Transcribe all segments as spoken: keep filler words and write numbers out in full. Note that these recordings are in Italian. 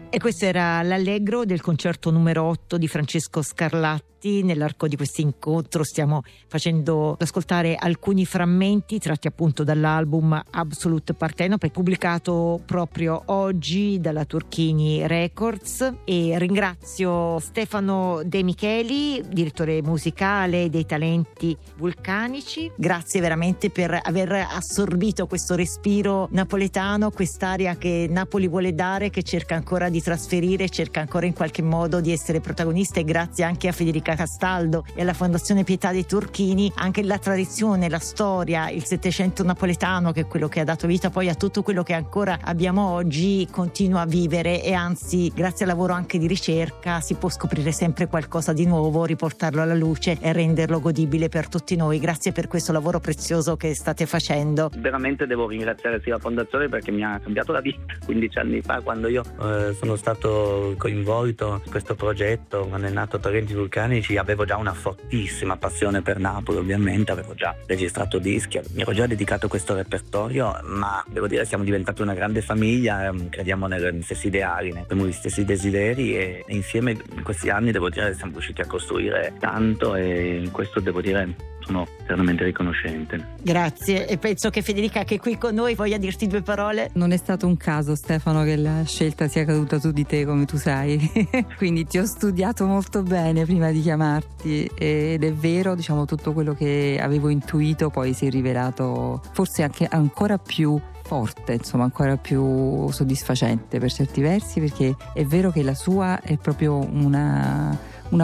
E questo era l'Allegro del concerto numero otto di Francesco Scarlatti. Nell'arco di questo incontro stiamo facendo ascoltare alcuni frammenti tratti appunto dall'album Absolute Partenope, pubblicato proprio oggi dalla Turchini Records, e ringrazio Stefano De Micheli, direttore musicale dei Talenti Vulcanici. Grazie veramente per aver assorbito questo respiro napoletano, quest'aria che Napoli vuole dare, che cerca ancora di trasferire, cerca ancora in qualche modo di essere protagonista, e grazie anche a Federica Castaldo e alla Fondazione Pietà dei Turchini anche la tradizione, la storia, il Settecento napoletano, che è quello che ha dato vita poi a tutto quello che ancora abbiamo oggi, continua a vivere, e anzi grazie al lavoro anche di ricerca si può scoprire sempre qualcosa di nuovo, riportarlo alla luce e renderlo godibile per tutti noi. Grazie per questo lavoro prezioso che state facendo. Veramente devo ringraziare sì la Fondazione, perché mi ha cambiato la vita quindici anni fa, quando io eh, sono stato coinvolto in questo progetto, quando è nato Talenti Vulcanici. Avevo già una fortissima passione per Napoli, ovviamente avevo già registrato dischi, mi ero già dedicato a questo repertorio, ma devo dire siamo diventati una grande famiglia, crediamo negli stessi ideali, abbiamo gli stessi desideri, e insieme in questi anni devo dire siamo riusciti a costruire tanto, e in questo devo dire sono eternamente riconoscente. Grazie, e penso che Federica, che è qui con noi, voglia dirti due parole. Non è stato un caso, Stefano, che la scelta sia caduta su di te, come tu sai. Quindi ti ho studiato molto bene prima di chiamarti, ed è vero, diciamo, tutto quello che avevo intuito poi si è rivelato forse anche ancora più forte, insomma ancora più soddisfacente per certi versi, perché è vero che la sua è proprio una una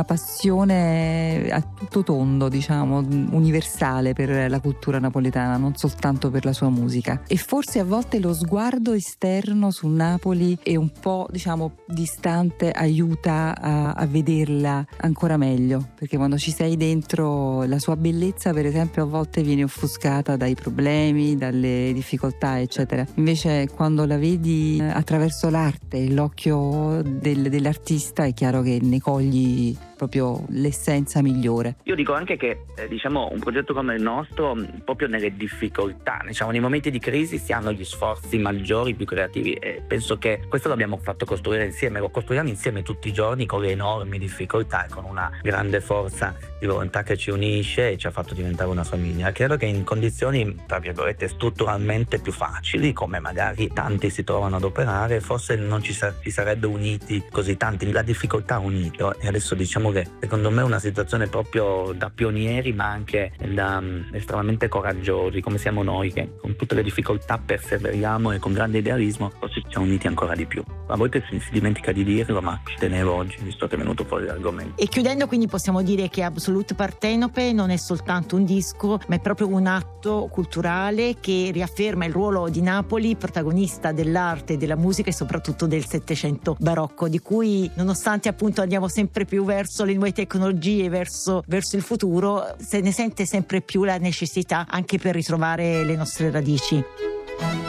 passione a tutto tondo, diciamo, universale per la cultura napoletana, non soltanto per la sua musica. E forse a volte lo sguardo esterno su Napoli è un po', diciamo, distante, aiuta a, a vederla ancora meglio, perché quando ci sei dentro la sua bellezza, per esempio, a volte viene offuscata dai problemi, dalle difficoltà, eccetera. Invece quando la vedi attraverso l'arte e l'occhio del, dell'artista, è chiaro che ne cogli proprio l'essenza migliore. Io dico anche che eh, diciamo un progetto come il nostro, proprio nelle difficoltà, diciamo nei momenti di crisi, si hanno gli sforzi maggiori, più creativi, e penso che questo l'abbiamo fatto costruire insieme, lo costruiamo insieme tutti i giorni, con le enormi difficoltà e con una grande forza di volontà che ci unisce e ci ha fatto diventare una famiglia. Credo che in condizioni, tra virgolette, strutturalmente più facili, come magari tanti si trovano ad operare, forse non ci, sa- ci sarebbe uniti così tanti. La difficoltà ha unito, e adesso diciamo che secondo me è una situazione proprio da pionieri, ma anche da um, estremamente coraggiosi, come siamo noi, che con tutte le difficoltà perseveriamo e con grande idealismo forse ci siamo uniti ancora di più. A volte si, si dimentica di dirlo, ma ci tenevo oggi, visto che è venuto fuori l'argomento. E chiudendo, quindi, possiamo dire che Absolute Partenope non è soltanto un disco, ma è proprio un atto culturale che riafferma il ruolo di Napoli, protagonista dell'arte, della musica e soprattutto del Settecento barocco, di cui, nonostante appunto andiamo sempre più verso le nuove tecnologie, verso, verso il futuro, se ne sente sempre più la necessità, anche per ritrovare le nostre radici.